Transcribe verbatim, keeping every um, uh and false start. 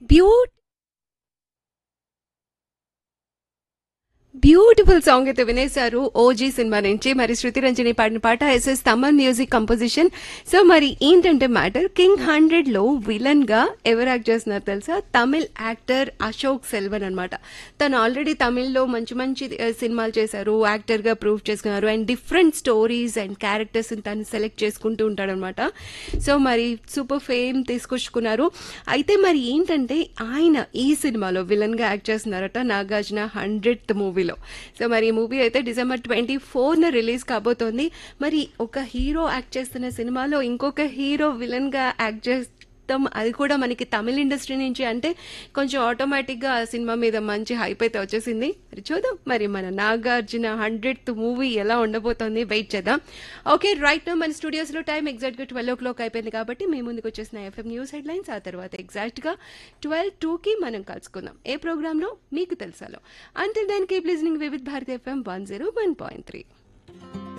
బ్యూట్ beautiful song అయితే వినేశారు OG cinema నుంచి. మరి శృతి రంజని పాడిన పాట SS Thaman music composition. So మరి ఏంటంటే మ్యాటర్, కింగ్ హండ్రెడ్ లో విలన్ గా ఎవరు యాక్ట్ చేస్తున్నారు తెలుసా? తమిళ్ యాక్టర్ అశోక్ సెల్వన్ అనమాట. తను ఆల్రెడీ తమిళ్లో మంచి మంచి ఆ, సినిమాలు చేశారు, యాక్టర్ గా ప్రూవ్ చేసుకున్నారు. And different stories and characters తను సెలెక్ట్ చేసుకుంటూ ఉంటాడనమాట. సో మరి సూపర్ ఫేమ్ తీసుకొచ్చుకున్నారు. అయితే మరి ఏంటంటే ఆయన ఈ సినిమాలో విలన్ గా యాక్ట్ చేస్తున్నారట, నాగార్జున హండ్రెడ్ మూవీలో. సో మరి ఈ మూవీ అయితే డిసెంబర్ ట్వంటీ ఫోర్ న రిలీజ్ కాబోతోంది. మరి ఒక హీరో యాక్ట్ చేస్తున్న సినిమాలో ఇంకొక హీరో విలన్ గా యాక్ట్ చేస్తాం, అది కూడా మనకి తమిళ ఇండస్ట్రీ నుంచి అంటే కొంచెం ఆటోమేటిక్ గా ఆ సినిమా మీద మంచి హైప్ అయితే వచ్చేసింది. మరి చూద్దాం మరి మన నాగార్జున హండ్రెడ్ మూవీ ఎలా ఉండబోతోంది, వెయిట్ చేద్దాం. ఓకే, రైట్ నో మన స్టూడియోస్ లో టైం ఎగ్జాక్ట్ గా ట్వెల్వ్ ఓ క్లాక్ అయిపోయింది కాబట్టి మీ ముందుకు వచ్చేసిన ఎఫ్ఎం న్యూస్ హెడ్ లైన్స్. ఆ తర్వాత ఎగ్జాక్ట్ గా ట్వెల్వ్ టూ కి మనం కలుసుకుందాం ఏ ప్రోగ్రామ్ లో మీకు తెలుసాలో. Until then keep listening Vividh Bharati FM one zero one point three.